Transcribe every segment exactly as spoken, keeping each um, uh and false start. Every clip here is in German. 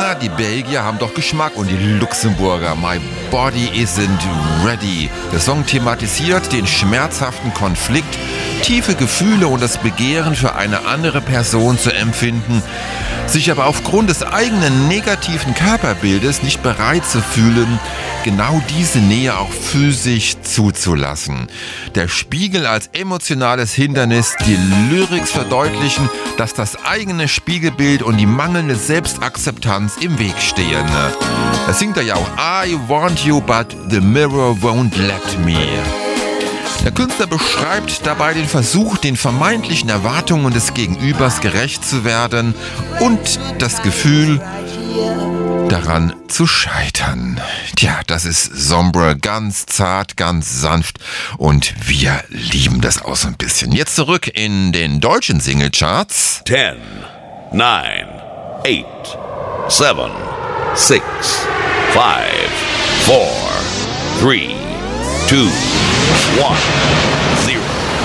na, die Belgier haben doch Geschmack und die Luxemburger. My body isn't ready. Der Song thematisiert den schmerzhaften Konflikt, tiefe Gefühle und das Begehren für eine andere Person zu empfinden, sich aber aufgrund des eigenen negativen Körperbildes nicht bereit zu fühlen, genau diese Nähe auch physisch zuzulassen. Der Spiegel als emotionales Hindernis, die Lyrics verdeutlichen, dass das eigene Spiegelbild und die mangelnde Selbstakzeptanz im Weg stehen. Da singt er ja auch I want you, but the mirror won't let me. Der Künstler beschreibt dabei den Versuch, den vermeintlichen Erwartungen des Gegenübers gerecht zu werden und das Gefühl, daran zu scheitern. Tja, das ist Sombre, ganz zart, ganz sanft und wir lieben das auch so ein bisschen. Jetzt zurück in den deutschen Singlecharts. ten, nine, eight, seven, six, five, four, three, two, one, zero.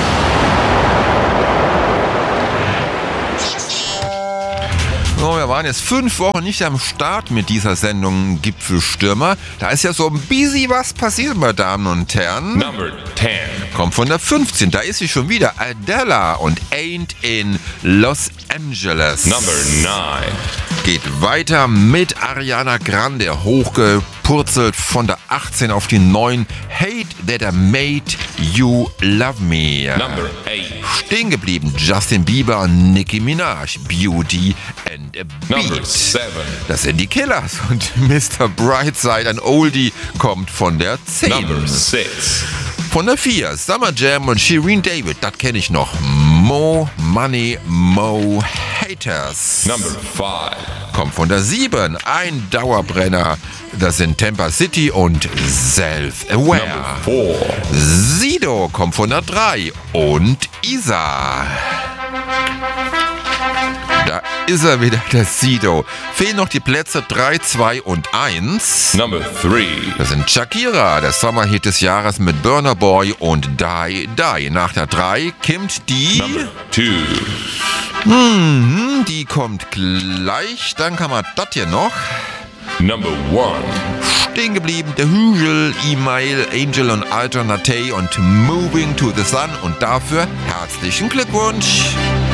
Oh, wir waren jetzt fünf Wochen nicht am Start mit dieser Sendung Gipfelstürmer. Da ist ja so ein bisschen was passiert, meine Damen und Herren. Number ten. Kommt von der fünfzehn. Da ist sie schon wieder. Adela und Ain't in Los Angeles. Number nine. Geht weiter mit Ariana Grande. Hochgepurzelt von der achtzehn auf die neun. Hate That I Made You Love Me. Number eight. Stehen geblieben. Justin Bieber und Nicki Minaj. Beauty and a Beat. Number seven. Das sind die Killers. Und Mister Brightside, ein Oldie, kommt von der zehn. Number six. Von der vier, Summer Jam und Shireen David, das kenne ich noch. Mo Money, Mo Haters. Number five. Kommt von der sieben, ein Dauerbrenner. Das sind Tampa City und Self-Aware. Number four. Sido kommt von der drei und Isa. Da ist er wieder, der Sido. Fehlen noch die Plätze drei, zwei und eins. Number three. Das sind Shakira, der Sommerhit des Jahres mit Burna Boy und Die Die. Nach der drei kommt die... Number two. Hm, die kommt gleich. Dann kann man das hier noch. Number one. Stehen geblieben, der Hügel, E-Mail, Angel und Alternate und Moving to the Sun. Und dafür herzlichen Glückwunsch.